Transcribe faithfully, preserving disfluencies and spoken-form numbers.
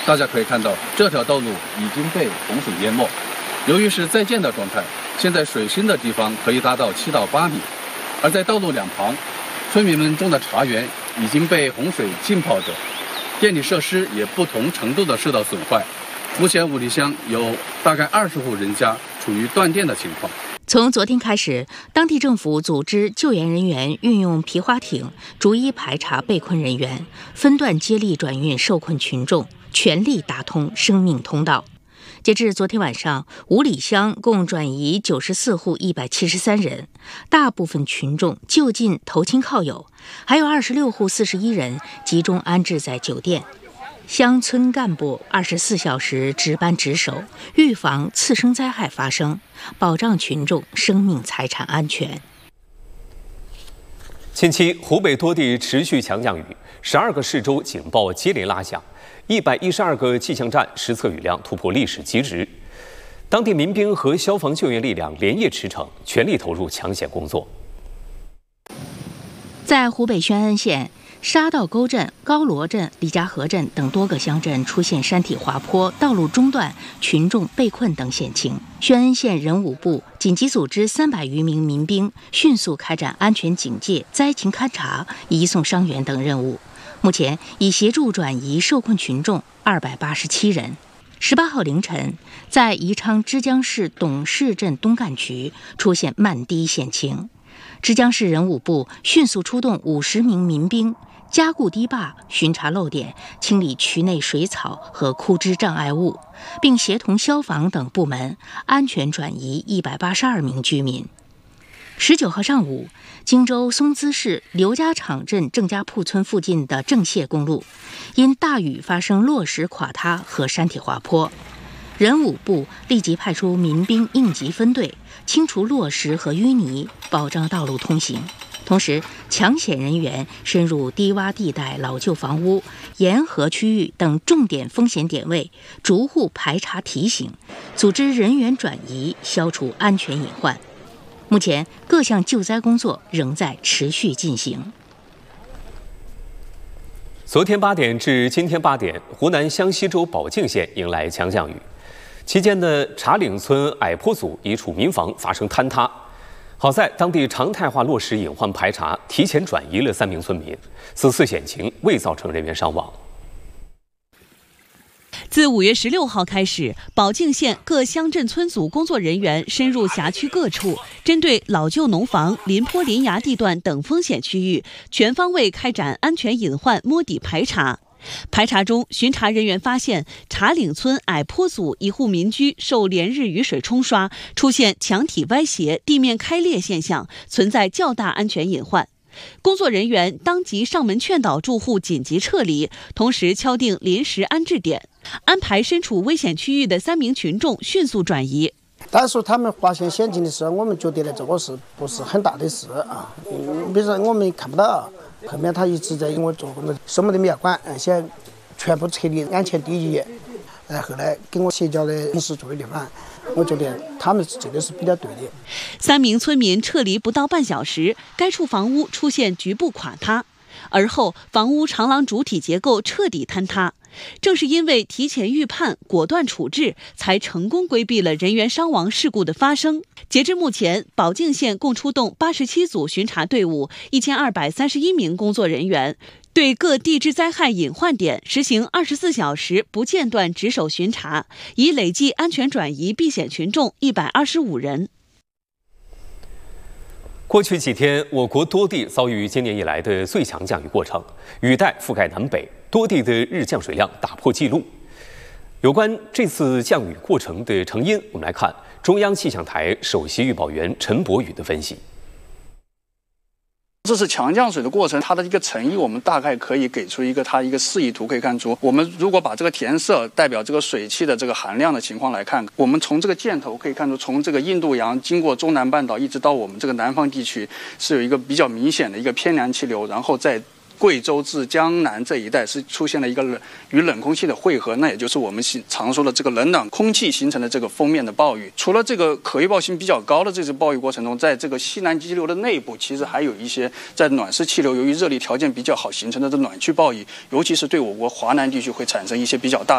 大家可以看到，这条道路已经被洪水淹没。由于是在建的状态，现在水深的地方可以达到七到八米，而在道路两旁，村民们种的茶园已经被洪水浸泡着，电力设施也不同程度的受到损坏。目前五里乡有大概二十户人家处于断电的情况。 从昨天开始，当地政府组织救援人员运用皮划艇逐一排查被困人员，分段接力转运受困群众，全力打通生命通道。截至昨天晚上，五里乡共转移九十四户一百七十三人，大部分群众就近投亲靠友，还有二十六户四十一人集中安置在酒店。乡村干部二十四小时值班值守，预防次生灾害发生，保障群众生命财产安全。 近期，湖北多地持续强降雨，十二个市州警报接连拉响，一百一十二个气象站实测雨量突破历史极值。当地民兵和消防救援力量连夜驰骋，全力投入抢险工作。 在湖北宣恩县沙道沟镇、高罗镇、李家河镇等多个乡镇出现山体滑坡、道路中断、群众被困等险情。宣恩县人武部紧急组织三百余名民兵，迅速开展安全警戒、灾情勘查、移送伤员等任务。目前已协助转移受困群众二百八十七人。十八号凌晨，在宜昌枝江市董氏镇东干区出现漫堤险情，枝江市人武部迅速出动五十名民兵，加固堤坝，巡查漏点，清理渠内水草和枯枝障碍物，并协同消防等部门安全转移一百八十二名居民。十九号上午，荆州松滋市刘家场镇郑家铺村附近的郑谢公路因大雨发生落石垮塌和山体滑坡，人武部立即派出民兵应急分队清除落石和淤泥，保障道路通行。同时，抢险人员深入低洼地带、老旧房屋、沿河区域等重点风险点位，逐户排查提醒，组织人员转移，消除安全隐患。目前，各项救灾工作仍在持续进行。 昨天八点至今天八点，湖南湘西州保靖县迎来强降雨，期间的茶岭村矮坡组一处民房发生坍塌。好在当地常态化落实隐患排查，提前转移了三名村民，此次险情未造成人员伤亡。 自五月十六号开始，保靖县各乡镇村组工作人员深入辖区各处，针对老旧农房、临坡临崖地段等风险区域，全方位开展安全隐患摸底排查。排查中，巡查人员发现茶岭村矮坡组一户民居受连日雨水冲刷，出现墙体歪斜、地面开裂现象，存在较大安全隐患。工作人员当即上门劝导住户紧急撤离，同时敲定临时安置点，安排身处危险区域的三名群众迅速转移。 但是他们发现险情的时候，我们觉得呢，这个是不是很大的事啊？嗯，比如说我们看不到，后面他一直在给我做工作，什么都没有管，先全部撤离安全第一。呃，后来跟我协调的临时作业的方案，我觉得他们这个是比较对的。 三名村民撤离不到半小时，该处房屋出现局部垮塌，而后房屋长廊主体结构彻底坍塌。正是因为提前预判、果断处置，才成功规避了人员伤亡事故的发生。截至目前，保靖县共出动八十七组巡查队伍，一千二百三十一名工作人员，对各地质灾害隐患点实行二十四小时不间断值守巡查，已累计安全转移避险群众一百二十五人。 过去几天，我国多地遭遇今年以来的最强降雨过程，雨带覆盖南北，多地的日降水量打破纪录。有关这次降雨过程的成因，我们来看中央气象台首席预报员陈博宇的分析。 这是强降水的过程，它的一个成意，我们大概可以给出一个它一个示意图，可以看出，我们如果把这个填色代表这个水汽的这个含量的情况来看，我们从这个箭头可以看出，从这个印度洋经过中南半岛一直到我们这个南方地区，是有一个比较明显的一个偏凉气流，然后在贵州至江南这一带是出现了一个冷与冷空气的汇合，那也就是我们常说的这个冷暖空气形成的这个锋面的暴雨。除了这个可预报性比较高的这次暴雨过程中，在这个西南气流的内部，其实还有一些在暖湿气流由于热力条件比较好形成的这暖区暴雨，尤其是对我国华南地区会产生一些比较大